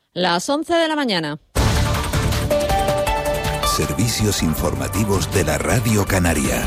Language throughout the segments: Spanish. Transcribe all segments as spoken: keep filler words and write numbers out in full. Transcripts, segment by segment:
Las once de la mañana. Servicios informativos de la Radio Canaria.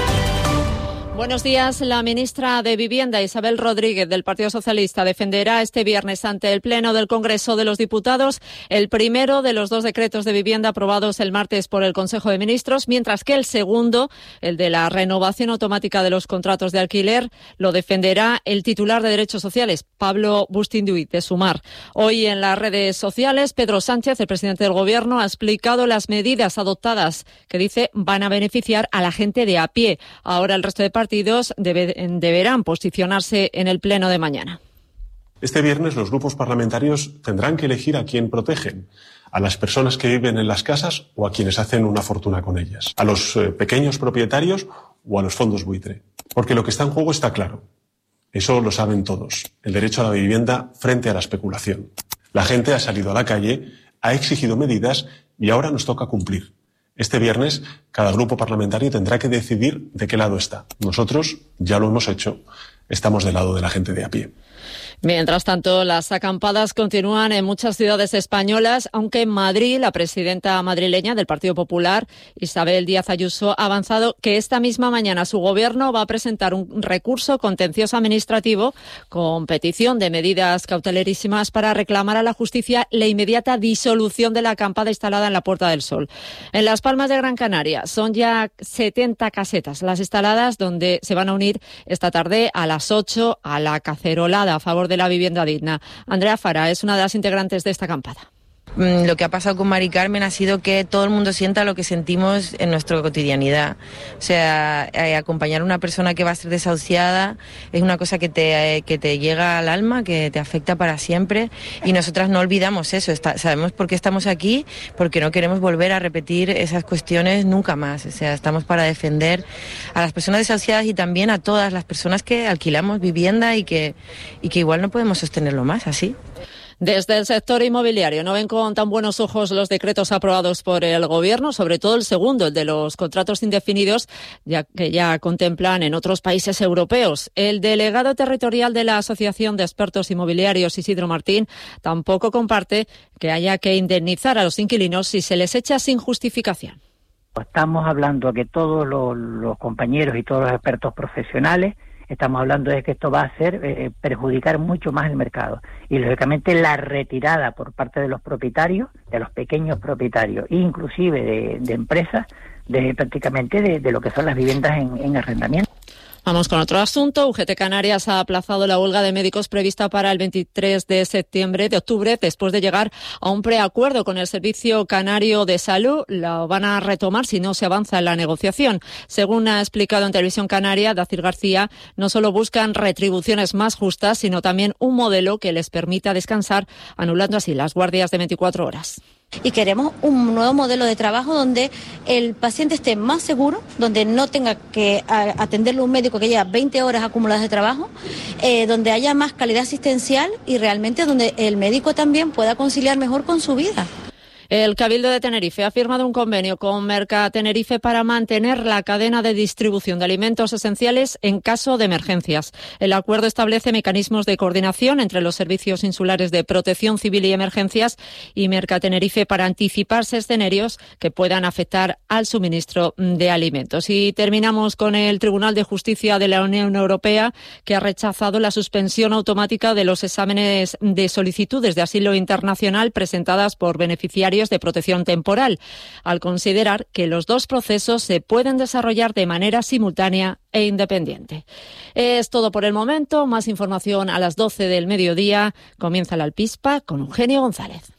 Buenos días. La ministra de Vivienda, Isabel Rodríguez, del Partido Socialista, defenderá este viernes ante el Pleno del Congreso de los Diputados el primero de los dos decretos de vivienda aprobados el martes por el Consejo de Ministros, mientras que el segundo, el de la renovación automática de los contratos de alquiler, lo defenderá el titular de Derechos Sociales, Pablo Bustinduy, de Sumar. Hoy en las redes sociales, Pedro Sánchez, el presidente del Gobierno, ha explicado las medidas adoptadas que dice van a beneficiar a la gente de a pie. Ahora el resto de partidos Debe, deberán posicionarse en el pleno de mañana. Este viernes los grupos parlamentarios tendrán que elegir a quién protegen, a las personas que viven en las casas o a quienes hacen una fortuna con ellas, a los eh, pequeños propietarios o a los fondos buitre. Porque lo que está en juego está claro. Eso lo saben todos. El derecho a la vivienda frente a la especulación. La gente ha salido a la calle, ha exigido medidas y ahora nos toca cumplir. Este viernes, cada grupo parlamentario tendrá que decidir de qué lado está. Nosotros ya lo hemos hecho. Estamos del lado de la gente de a pie. Mientras tanto, las acampadas continúan en muchas ciudades españolas, aunque en Madrid, la presidenta madrileña del Partido Popular, Isabel Díaz Ayuso, ha avanzado que esta misma mañana su gobierno va a presentar un recurso contencioso administrativo con petición de medidas cautelerísimas para reclamar a la justicia la inmediata disolución de la acampada instalada en la Puerta del Sol. En Las Palmas de Gran Canaria son ya setenta casetas las instaladas, donde se van a unir esta tarde a las ocho a la cacerolada a favor de la vivienda digna. Andrea Fara es una de las integrantes de esta acampada. Lo que ha pasado con Mari Carmen ha sido que todo el mundo sienta lo que sentimos en nuestra cotidianidad. O sea, eh, acompañar a una persona que va a ser desahuciada es una cosa que te, eh, que te llega al alma, que te afecta para siempre, y nosotras no olvidamos eso. Está, sabemos por qué estamos aquí, porque no queremos volver a repetir esas cuestiones nunca más. O sea, estamos para defender a las personas desahuciadas y también a todas las personas que alquilamos vivienda y que, y que igual no podemos sostenerlo más así. Desde el sector inmobiliario no ven con tan buenos ojos los decretos aprobados por el Gobierno, sobre todo el segundo, el de los contratos indefinidos, ya que ya contemplan en otros países europeos. El delegado territorial de la Asociación de Expertos Inmobiliarios, Isidro Martín, tampoco comparte que haya que indemnizar a los inquilinos si se les echa sin justificación. Estamos hablando que todos los, los compañeros y todos los expertos profesionales estamos hablando de que esto va a hacer eh, perjudicar mucho más el mercado. Y, lógicamente, la retirada por parte de los propietarios, de los pequeños propietarios, e inclusive de, de empresas, de prácticamente de, de lo que son las viviendas en, en arrendamiento. Vamos con otro asunto. U G T Canarias ha aplazado la huelga de médicos prevista para el veintitrés de septiembre, de octubre, después de llegar a un preacuerdo con el Servicio Canario de Salud. La van a retomar si no se avanza en la negociación. Según ha explicado en Televisión Canaria, Dacir García, no solo buscan retribuciones más justas, sino también un modelo que les permita descansar, anulando así las guardias de veinticuatro horas. Y queremos un nuevo modelo de trabajo donde el paciente esté más seguro, donde no tenga que atenderlo un médico que lleva veinte horas acumuladas de trabajo, eh, donde haya más calidad asistencial y realmente donde el médico también pueda conciliar mejor con su vida. El Cabildo de Tenerife ha firmado un convenio con Merca Tenerife para mantener la cadena de distribución de alimentos esenciales en caso de emergencias. El acuerdo establece mecanismos de coordinación entre los servicios insulares de protección civil y emergencias y Merca Tenerife para anticiparse escenarios que puedan afectar al suministro de alimentos. Y terminamos con el Tribunal de Justicia de la Unión Europea, que ha rechazado la suspensión automática de los exámenes de solicitudes de asilo internacional presentadas por beneficiarios de protección temporal, al considerar que los dos procesos se pueden desarrollar de manera simultánea e independiente. Es todo por el momento. Más información a las doce del mediodía. Comienza la Alpispa con Eugenio González.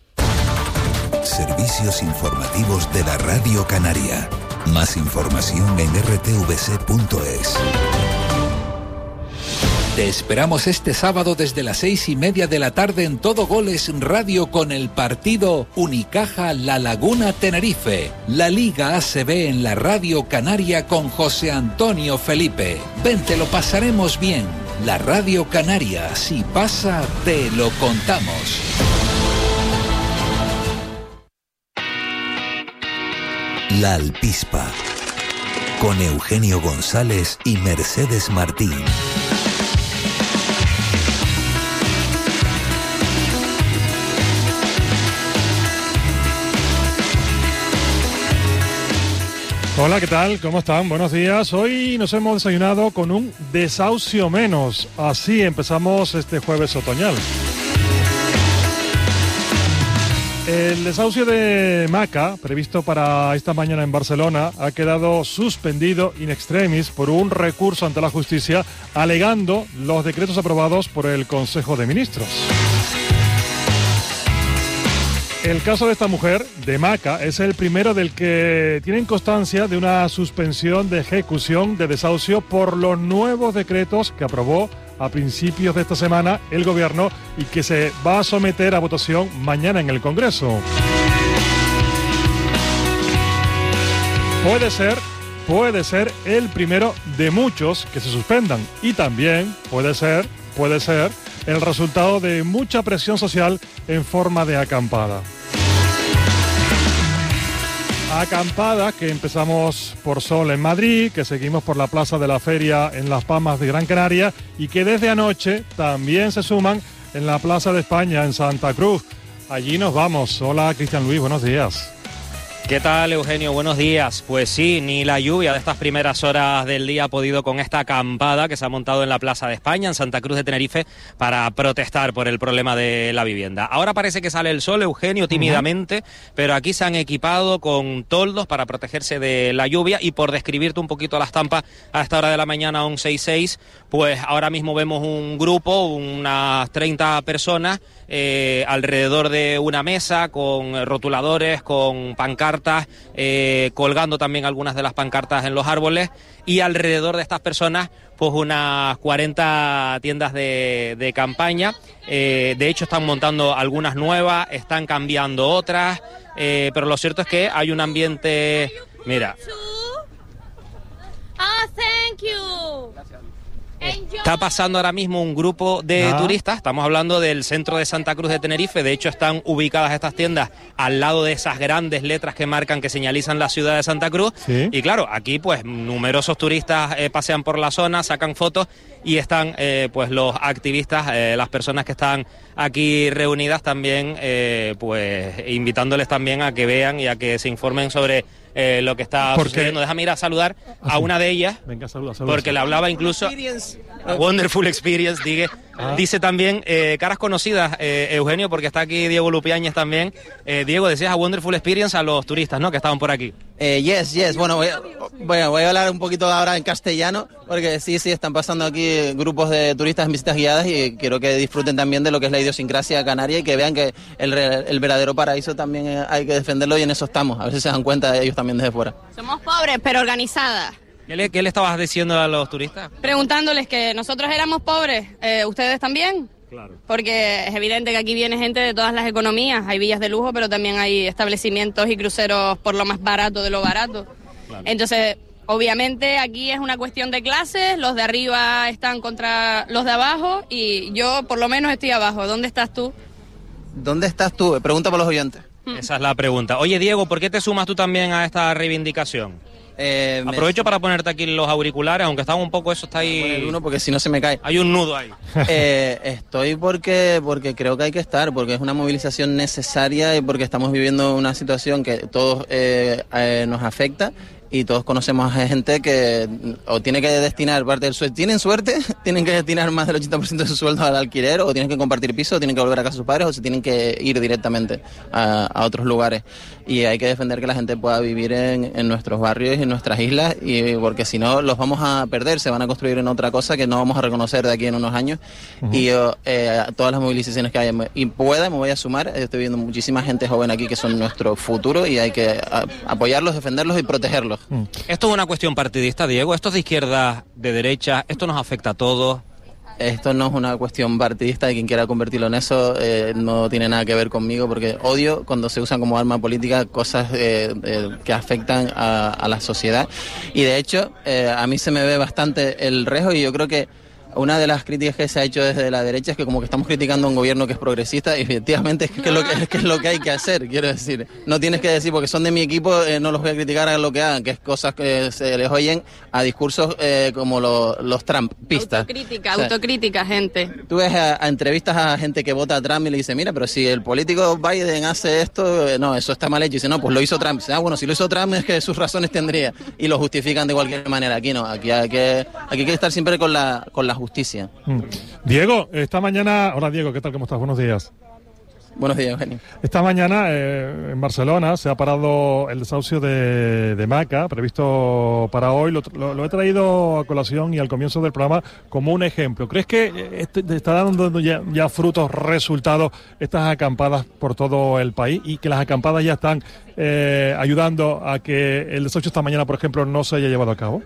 Servicios informativos de la Radio Canaria. Más información en r t v c punto es. Te esperamos este sábado desde las seis y media de la tarde en Todo Goles Radio con el partido Unicaja La Laguna Tenerife. La Liga A C B en la Radio Canaria con José Antonio Felipe. Ven, te lo pasaremos bien. La Radio Canaria, si pasa, te lo contamos. La Alpispa con Eugenio González y Mercedes Martín. Hola, ¿qué tal? ¿Cómo están? Buenos días. Hoy nos hemos desayunado con un desahucio menos. Así empezamos este jueves otoñal. El desahucio de Maca, previsto para esta mañana en Barcelona, ha quedado suspendido in extremis por un recurso ante la justicia, alegando los decretos aprobados por el Consejo de Ministros. El caso de esta mujer, de Maca, es el primero del que tienen constancia de una suspensión de ejecución de desahucio por los nuevos decretos que aprobó a principios de esta semana el Gobierno y que se va a someter a votación mañana en el Congreso. Puede ser, puede ser el primero de muchos que se suspendan y también puede ser, puede ser el resultado de mucha presión social en forma de acampada. Acampada que empezamos por Sol en Madrid, que seguimos por la Plaza de la Feria en Las Palmas de Gran Canaria y que desde anoche también se suman en la Plaza de España en Santa Cruz. Allí nos vamos. Hola, Cristian Luis, buenos días. ¿Qué tal, Eugenio? Buenos días. Pues sí, ni la lluvia de estas primeras horas del día ha podido con esta acampada que se ha montado en la Plaza de España, en Santa Cruz de Tenerife, para protestar por el problema de la vivienda. Ahora parece que sale el sol, Eugenio, tímidamente, uh-huh. pero aquí se han equipado con toldos para protegerse de la lluvia y por describirte un poquito la estampa a esta hora de la mañana, once y seis, pues ahora mismo vemos un grupo, unas treinta personas, eh, alrededor de una mesa con rotuladores, con pancartas, Eh, colgando también algunas de las pancartas en los árboles y alrededor de estas personas pues unas cuarenta tiendas de, de campaña. Eh, de hecho están montando algunas nuevas, están cambiando otras, eh, pero lo cierto es que hay un ambiente... Mira. Oh, thank you. Está pasando ahora mismo un grupo de ah. turistas, estamos hablando del centro de Santa Cruz de Tenerife, de hecho están ubicadas estas tiendas al lado de esas grandes letras que marcan, que señalizan la ciudad de Santa Cruz, ¿sí? Y claro, aquí pues numerosos turistas eh, pasean por la zona, sacan fotos y están eh, pues los activistas, eh, las personas que están aquí reunidas también, eh, pues invitándoles también a que vean y a que se informen sobre Eh, lo que está porque... sucediendo. Déjame ir a saludar ah, a sí. una de ellas. Venga, saluda, saluda, porque saluda. Le hablaba incluso a Wonderful Experience, dice, ah. dice también eh, caras conocidas, eh, Eugenio, porque está aquí Diego Lupiáñez también. eh, Diego, decías a Wonderful Experience a los turistas, ¿no?, que estaban por aquí. Eh, yes, yes, bueno voy, a, voy, a, voy a hablar un poquito ahora en castellano, porque sí, sí, están pasando aquí grupos de turistas en visitas guiadas y quiero que disfruten también de lo que es la idiosincrasia canaria y que vean que el, el verdadero paraíso también hay que defenderlo y en eso estamos, a ver si se dan cuenta ellos también desde fuera. Somos pobres, pero organizadas. ¿Qué le, qué le estabas diciendo a los turistas? Preguntándoles que nosotros éramos pobres, eh, ¿ustedes también? Claro. Porque es evidente que aquí viene gente de todas las economías, hay villas de lujo, pero también hay establecimientos y cruceros por lo más barato de lo barato. Claro. Entonces, obviamente aquí es una cuestión de clases, los de arriba están contra los de abajo y yo por lo menos estoy abajo. ¿Dónde estás tú? ¿Dónde estás tú? Pregunta para los oyentes. Esa es la pregunta. Oye, Diego, ¿por qué te sumas tú también a esta reivindicación? Eh, Aprovecho me... para ponerte aquí los auriculares, aunque está un poco eso, está ahí... Uno porque si no se me cae. Hay un nudo ahí. eh, estoy porque, porque creo que hay que estar, porque es una movilización necesaria y porque estamos viviendo una situación que todos eh, eh, nos afecta. Y todos conocemos a gente que o tiene que destinar parte del sueldo, tienen suerte, tienen que destinar más del ochenta por ciento de su sueldo al alquiler, o tienen que compartir piso, o tienen que volver a casa de sus padres, o se tienen que ir directamente a, a otros lugares. Y hay que defender que la gente pueda vivir en, en nuestros barrios y en nuestras islas, y porque si no los vamos a perder, se van a construir en otra cosa que no vamos a reconocer de aquí en unos años. Uh-huh. Y yo, eh, a todas las movilizaciones que haya, y pueda, me voy a sumar. Estoy viendo muchísima gente joven aquí que son nuestro futuro y hay que a, apoyarlos, defenderlos y protegerlos. ¿Esto es una cuestión partidista, Diego? ¿Esto es de izquierda, de derecha? ¿Esto nos afecta a todos? Esto no es una cuestión partidista de quien quiera convertirlo en eso, eh, no tiene nada que ver conmigo, porque odio cuando se usan como arma política cosas eh, eh, que afectan a, a la sociedad. Y de hecho, eh, a mí se me ve bastante el rejo y yo creo que Una de las críticas que se ha hecho desde la derecha es que como que estamos criticando a un gobierno que es progresista, y efectivamente es que es lo que, es que es lo que hay que hacer, quiero decir. No tienes que decir, porque son de mi equipo, eh, no los voy a criticar a lo que hagan, que es cosas que se les oyen a discursos eh, como lo, los Trumpistas. Autocrítica, o sea, autocrítica, gente. Tú ves a, a entrevistas a gente que vota a Trump y le dice, mira, pero si el político Biden hace esto, eh, no, eso está mal hecho. Y dice, no, pues lo hizo Trump. Dice, ah, bueno, si lo hizo Trump es que sus razones tendría. Y lo justifican de cualquier manera. Aquí no, aquí hay que, aquí hay que estar siempre con la, con la justicia. Mm. Diego, esta mañana... Hola Diego, ¿qué tal? ¿Cómo estás? Buenos días. Buenos días, Eugenio. Esta mañana eh, en Barcelona se ha parado el desahucio de, de Maca, previsto para hoy. Lo, lo, lo he traído a colación y al comienzo del programa como un ejemplo. ¿Crees que este, está dando ya, ya frutos, resultados, estas acampadas por todo el país, y que las acampadas ya están eh, ayudando a que el desahucio esta mañana, por ejemplo, no se haya llevado a cabo?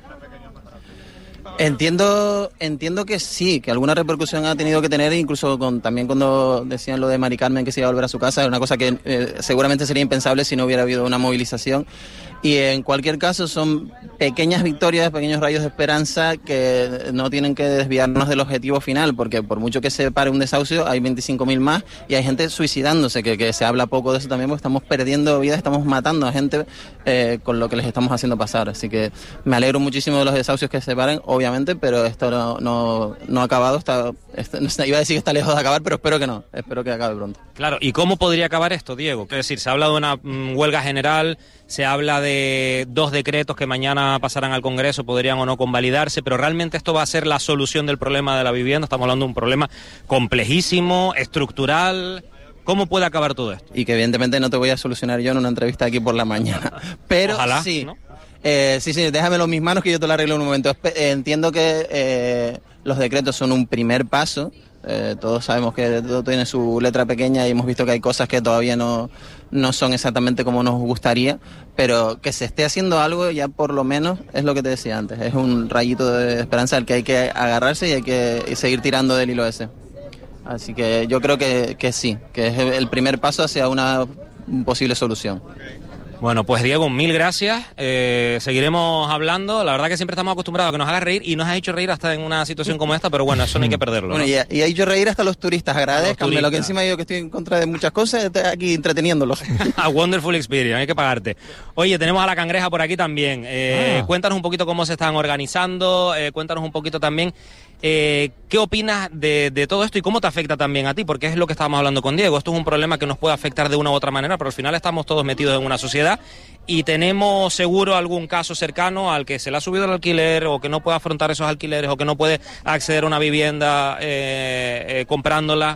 Entiendo entiendo que sí, que alguna repercusión ha tenido que tener, incluso con también cuando decían lo de Mari Carmen, que se iba a volver a su casa, es una cosa que eh, seguramente sería impensable si no hubiera habido una movilización. Y en cualquier caso son pequeñas victorias, pequeños rayos de esperanza que no tienen que desviarnos del objetivo final, porque por mucho que se pare un desahucio hay veinticinco mil más y hay gente suicidándose, que, que se habla poco de eso también, porque estamos perdiendo vidas, estamos matando a gente eh, con lo que les estamos haciendo pasar. Así que me alegro muchísimo de los desahucios que se paren, obviamente, pero esto no, no, no ha acabado, está, está, iba a decir que está lejos de acabar, pero espero que no, espero que acabe pronto. Claro, ¿y cómo podría acabar esto, Diego? Quiero decir, se habla de una mm, huelga general, se habla de dos decretos que mañana pasarán al Congreso, podrían o no convalidarse, pero realmente esto va a ser la solución del problema de la vivienda. Estamos hablando de un problema complejísimo, estructural. ¿Cómo puede acabar todo esto? Y que evidentemente no te voy a solucionar yo en una entrevista aquí por la mañana, pero Ojalá, sí, ¿no? eh, sí, sí, déjamelo en mis manos que yo te lo arreglo en un momento. Eh, entiendo que eh, los decretos son un primer paso. Eh, todos sabemos que todo tiene su letra pequeña y hemos visto que hay cosas que todavía no, no son exactamente como nos gustaría, pero que se esté haciendo algo ya por lo menos es lo que te decía antes, es un rayito de esperanza al que hay que agarrarse y hay que seguir tirando del hilo ese. Así que yo creo que, que sí, que es el primer paso hacia una posible solución. Bueno, pues Diego, mil gracias. Eh, seguiremos hablando. La verdad que siempre estamos acostumbrados a que nos hagas reír y nos has hecho reír hasta en una situación como esta, pero bueno, eso no hay que perderlo, ¿no? Bueno, y, y ha hecho reír hasta los turistas. Agradezcanme lo que encima yo que estoy en contra de muchas cosas, estoy aquí entreteniéndolos. A wonderful experience, hay que pagarte. Oye, tenemos a la Cangreja por aquí también. Eh, ah. Cuéntanos un poquito cómo se están organizando, eh, cuéntanos un poquito también eh, qué opinas de, de todo esto y cómo te afecta también a ti, porque es lo que estábamos hablando con Diego. Esto es un problema que nos puede afectar de una u otra manera, pero al final estamos todos metidos en una sociedad y tenemos seguro algún caso cercano al que se le ha subido el alquiler o que no puede afrontar esos alquileres o que no puede acceder a una vivienda eh, eh, comprándola.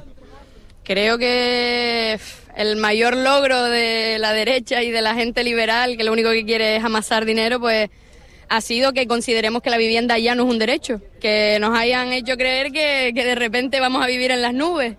Creo que el mayor logro de la derecha y de la gente liberal, que lo único que quiere es amasar dinero, pues ha sido que consideremos que la vivienda ya no es un derecho, que nos hayan hecho creer que, que de repente vamos a vivir en las nubes.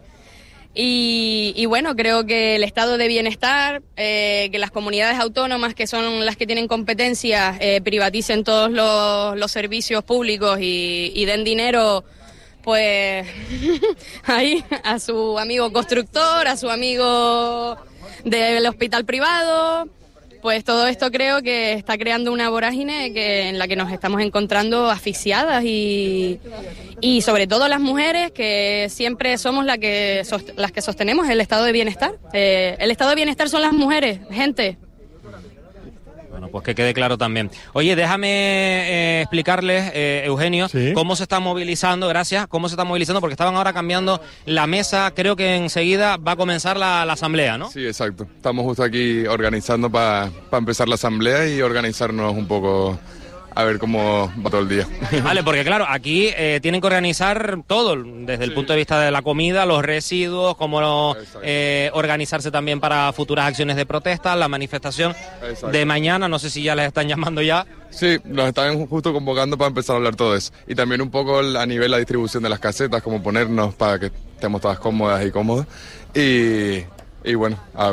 Y, y bueno, creo que el estado de bienestar, eh, que las comunidades autónomas, que son las que tienen competencias, eh, privaticen todos los, los servicios públicos y, y den dinero, pues ahí a su amigo constructor, a su amigo del hospital privado. Pues todo esto creo que está creando una vorágine que, en la que nos estamos encontrando asfixiadas y, y sobre todo las mujeres, que siempre somos la que, las que sostenemos el estado de bienestar. Eh, el estado de bienestar son las mujeres, gente. Bueno, pues que quede claro también. Oye, déjame eh, explicarles, eh, Eugenio, ¿sí?, cómo se está movilizando, gracias, cómo se está movilizando, porque estaban ahora cambiando la mesa, creo que enseguida va a comenzar la, la asamblea, ¿no? Sí, exacto. Estamos justo aquí organizando para pa empezar la asamblea y organizarnos un poco, a ver cómo va todo el día. Vale, porque claro, aquí eh, tienen que organizar todo, desde el sí. punto de vista de la comida, los residuos, cómo eh, organizarse también para futuras acciones de protesta, la manifestación Exacto. de mañana, no sé si ya les están llamando ya. Sí, nos están justo convocando para empezar a hablar todo eso. Y también un poco a nivel la distribución de las casetas, cómo ponernos para que estemos todas cómodas y cómodos. Y, y bueno, a ver.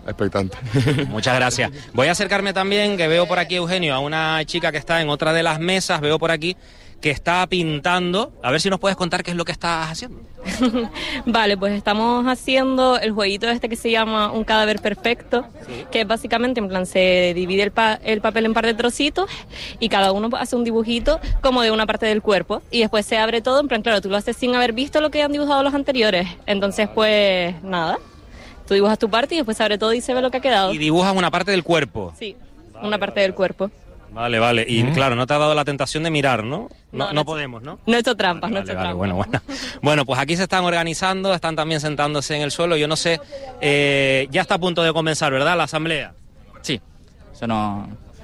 expectante. Muchas gracias. Voy a acercarme también, que veo por aquí, Eugenio, a una chica que está en otra de las mesas, veo por aquí que está pintando. A ver si nos puedes contar qué es lo que estás haciendo. Vale, pues estamos haciendo el jueguito este que se llama Un cadáver perfecto, sí. Que es básicamente, en plan, se divide el, pa el papel en par de trocitos y cada uno hace un dibujito como de una parte del cuerpo y después se abre todo, en plan, claro, tú lo haces sin haber visto lo que han dibujado los anteriores. Entonces, pues, nada, tú dibujas tu parte y después se abre todo y se ve lo que ha quedado. Y dibujas una parte del cuerpo. Sí, vale, una parte del cuerpo. Vale, vale. Y mm. claro, no te ha dado la tentación de mirar, ¿no? No, no, no podemos, ¿no? No he hecho trampas, vale, no he hecho vale, trampas. Bueno, bueno. Bueno, pues aquí se están organizando, están también sentándose en el suelo. Yo no sé, eh, ya está a punto de comenzar, ¿verdad? La asamblea. Sí, eso no...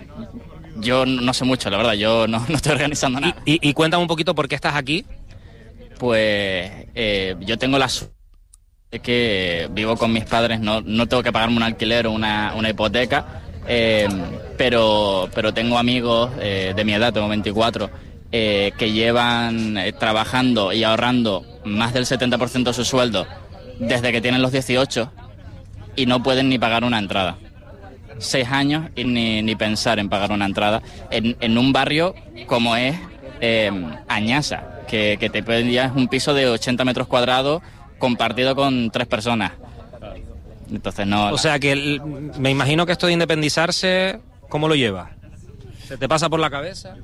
Yo no sé mucho, la verdad, yo no, no estoy organizando nada. Y, y, y cuéntame un poquito por qué estás aquí. Pues eh, yo tengo la suerte de que vivo con mis padres, no, no tengo que pagarme un alquiler o una, una hipoteca. Eh, pero, pero tengo amigos eh, de mi edad, tengo veinticuatro, eh, que llevan eh, trabajando y ahorrando más del setenta por ciento de su sueldo desde que tienen los dieciocho y no pueden ni pagar una entrada. Seis años y ni, ni pensar en pagar una entrada en, en un barrio como es eh, Añasa, que, que te pedías un piso de ochenta metros cuadrados compartido con tres personas. Entonces no. O sea que el, me imagino que esto de independizarse, ¿cómo lo llevas? ¿Se te pasa por la cabeza?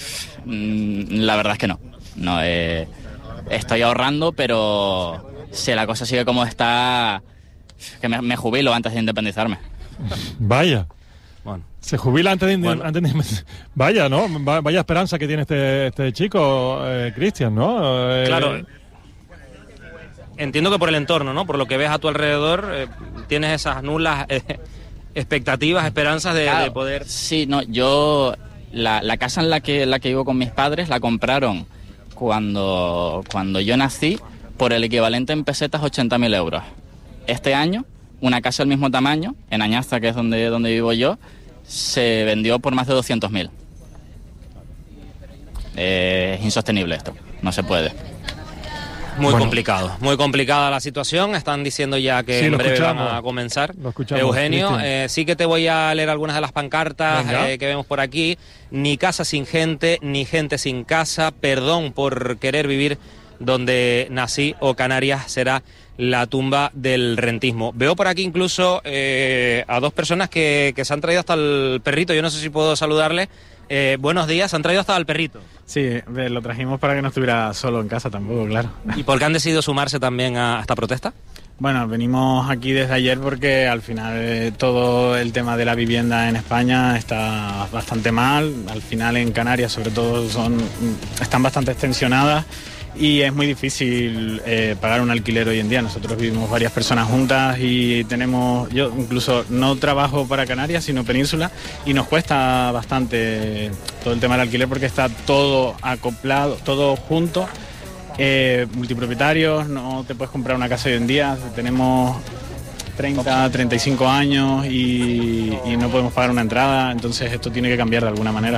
La verdad es que no. No, eh, estoy ahorrando, pero si la cosa sigue como está, que me, me jubilo antes de independizarme. Vaya. Bueno. Se jubila antes de, bueno. antes de... Vaya, ¿no? Vaya esperanza que tiene este, este chico, eh, Cristian, ¿no? Eh, claro. Entiendo que por el entorno, ¿no? Por lo que ves a tu alrededor, eh, tienes esas nulas eh, expectativas, esperanzas de, claro, de poder... Sí, no, yo... La, la casa en la que, la que vivo con mis padres la compraron cuando, cuando yo nací por el equivalente en pesetas ochenta mil euros. Este año, una casa del mismo tamaño, en Añaza, que es donde, donde vivo yo, se vendió por más de doscientos mil. Eh, es insostenible esto, no se puede. Muy bueno. complicado, muy complicada la situación. Están diciendo ya que sí, en breve escuchamos. van a comenzar. Lo escuchamos, Eugenio, eh, sí que te voy a leer algunas de las pancartas eh, que vemos por aquí. Ni casa sin gente, ni gente sin casa. Perdón por querer vivir donde nací, o Canarias será la tumba del rentismo. Veo por aquí incluso eh, a dos personas que, que se han traído hasta el perrito. Yo no sé si puedo saludarle. Eh, buenos días, ¿se han traído hasta el perrito? Sí, lo trajimos para que no estuviera solo en casa tampoco, claro. ¿Y por qué han decidido sumarse también a esta protesta? Bueno, venimos aquí desde ayer porque al final eh, todo el tema de la vivienda en España está bastante mal. Al final en Canarias sobre todo son, están bastante extensionadas y es muy difícil eh, pagar un alquiler hoy en día. Nosotros vivimos varias personas juntas y tenemos, yo incluso no trabajo para Canarias sino Península, y nos cuesta bastante todo el tema del alquiler porque está todo acoplado, todo junto, eh, multipropietarios, no te puedes comprar una casa hoy en día. Tenemos treinta, treinta y cinco años y, y no podemos pagar una entrada, entonces esto tiene que cambiar de alguna manera.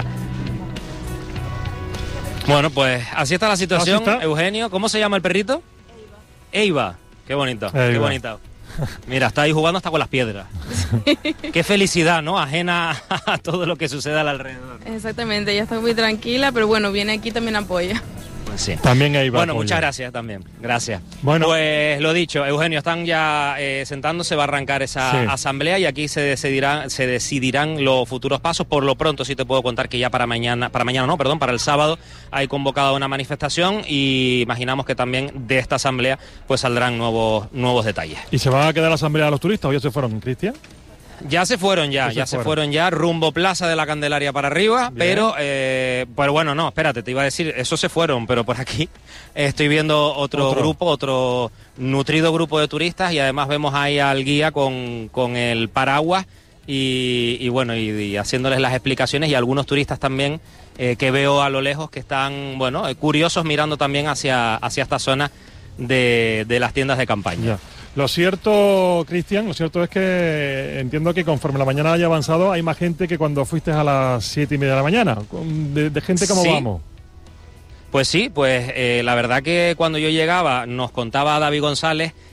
Bueno, pues así está la situación, está. Eugenio. ¿Cómo se llama el perrito? Eiva. Qué bonito, Eiva. qué bonito. Mira, está ahí jugando hasta con las piedras. Qué felicidad, ¿no? Ajena a todo lo que sucede al alrededor. Exactamente, ella está muy tranquila, pero bueno, viene aquí también apoya. Pues sí. También Eiva. Bueno, apoya. muchas gracias también. Gracias. Bueno. Pues lo dicho, Eugenio, están ya eh, sentándose, va a arrancar esa Sí. asamblea y aquí se decidirán, se decidirán los futuros pasos. Por lo pronto sí te puedo contar que ya para mañana, para mañana no, perdón, para el sábado hay convocada una manifestación y imaginamos que también de esta asamblea pues saldrán nuevos, nuevos detalles. ¿Y se va a quedar la asamblea a los turistas o ya se fueron, Cristian? Ya se fueron ya, Ya se ya se fueron. fueron ya, rumbo Plaza de la Candelaria para arriba, Bien. pero, eh, pero bueno, no, espérate, te iba a decir, eso se fueron, pero por aquí estoy viendo otro, Otro. grupo, otro nutrido grupo de turistas y además vemos ahí al guía con, con el paraguas y, y bueno, y, y haciéndoles las explicaciones y algunos turistas también eh, que veo a lo lejos que están, bueno, eh, curiosos mirando también hacia, hacia esta zona de, de las tiendas de campaña. Ya. Lo cierto, Cristian, lo cierto es que entiendo que conforme la mañana haya avanzado hay más gente que cuando fuiste a las siete y media de la mañana. De, de gente, ¿cómo Sí. vamos? Pues sí, pues eh, la verdad que cuando yo llegaba nos contaba David González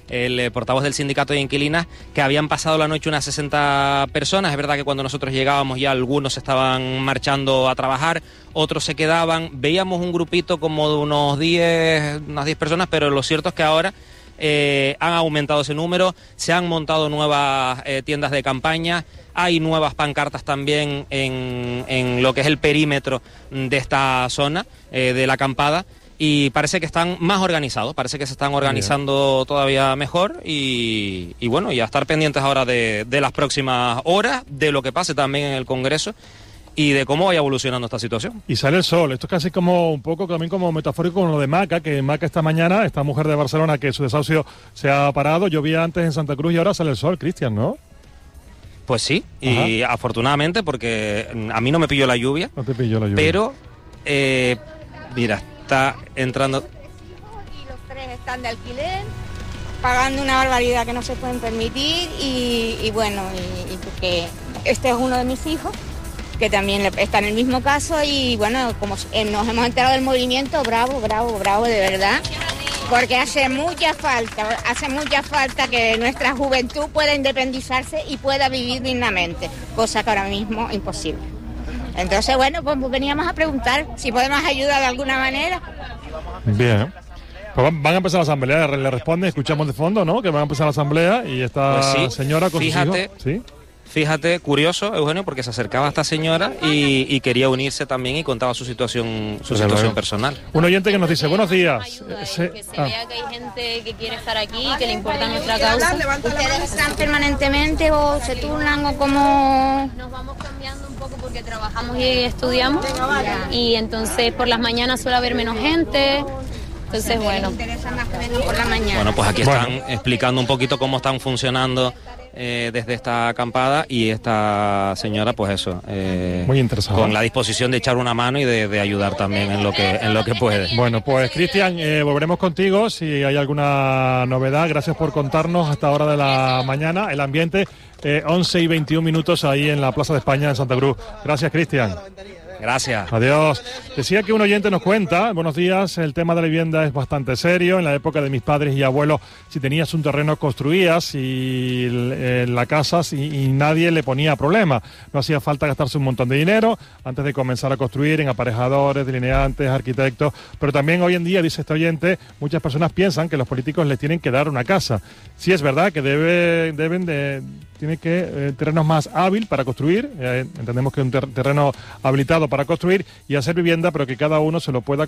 el eh, portavoz del sindicato de inquilinas, que habían pasado la noche unas sesenta personas. Es verdad que cuando nosotros llegábamos ya algunos estaban marchando a trabajar, otros se quedaban. Veíamos un grupito como de unos diez, unas diez personas, pero lo cierto es que ahora eh, han aumentado ese número, se han montado nuevas eh, tiendas de campaña, hay nuevas pancartas también en, en lo que es el perímetro de esta zona eh, de la acampada. Y parece que están más organizados, parece que se están organizando todavía mejor y, y bueno, y a estar pendientes ahora de, de las próximas horas, de lo que pase también en el Congreso y de cómo vaya evolucionando esta situación. Y sale el sol, esto es casi como un poco también como metafórico con lo de Maca, que Maca esta mañana, esta mujer de Barcelona que su desahucio se ha parado, llovía antes en Santa Cruz y ahora sale el sol, Cristian, ¿no? Pues sí, y Ajá. afortunadamente porque a mí no me pilló la lluvia, no te pilló la lluvia. Pero, eh, mira, está entrando. Y los tres están de alquiler, pagando una barbaridad que no se pueden permitir y, y bueno, y, y porque este es uno de mis hijos que también está en el mismo caso y bueno, como nos hemos enterado del movimiento, bravo, bravo, bravo de verdad, porque hace mucha falta, hace mucha falta que nuestra juventud pueda independizarse y pueda vivir dignamente, cosa que ahora mismo es imposible. Entonces, bueno, pues veníamos a preguntar si podemos ayudar de alguna manera. Bien. Pues van a empezar la asamblea, le responden, escuchamos de fondo, ¿no? Que van a empezar la asamblea y esta pues sí, señora con fíjate, sus hijos. ¿Sí? Fíjate, curioso, Eugenio, porque se acercaba a esta señora y, y quería unirse también y contaba su situación su Pero situación bueno. personal. Un oyente que nos dice, buenos días. Se, que se ah. vea que hay gente que quiere estar aquí, que le importa nuestra causa. ¿Ustedes están permanentemente o se turnan o como...? Nos vamos cambiando un poco porque trabajamos y estudiamos y entonces por las mañanas suele haber menos gente. Entonces, bueno. Por la mañana. Bueno, pues aquí están bueno. explicando un poquito cómo están funcionando eh, desde esta acampada y esta señora, pues eso, eh, muy interesante, con la disposición de echar una mano y de, de ayudar también en lo que en lo que puede. Bueno, pues Cristian, eh, volveremos contigo si hay alguna novedad. Gracias por contarnos hasta hora de la mañana el ambiente. Eh, once y veintiún minutos ahí en la Plaza de España en Santa Cruz. Gracias, Cristian. Gracias. Adiós. Decía que un oyente nos cuenta, buenos días, el tema de la vivienda es bastante serio. En la época de mis padres y abuelos, si tenías un terreno construías y eh, la casa y, y nadie le ponía problema. No hacía falta gastarse un montón de dinero antes de comenzar a construir en aparejadores, delineantes, arquitectos. Pero también hoy en día, dice este oyente, muchas personas piensan que los políticos les tienen que dar una casa. Sí es verdad que debe, deben de... Tiene que eh, terrenos más hábil para construir, eh, entendemos que un ter- terreno habilitado para construir y hacer vivienda, pero que cada uno se lo pueda